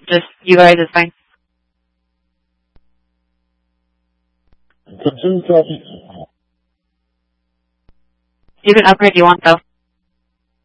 Just you guys is fine. Continue talking. You can upgrade if you want, though.